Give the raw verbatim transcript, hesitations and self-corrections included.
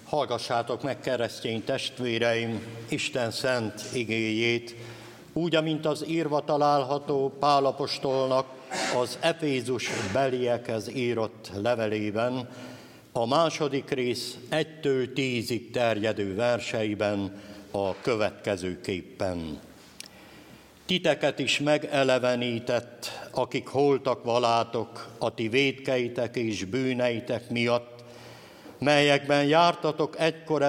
Hallgassátok meg, keresztény testvéreim, Isten szent igéjét, úgy, amint az írva található Pál apostolnak az Efézus beliekhez írott levelében, a második rész egytől tízig terjedő verseiben a következőképpen. Titeket is megelevenített, akik holtak valátok a ti vétkeitek és bűneitek miatt, melyekben jártatok egykor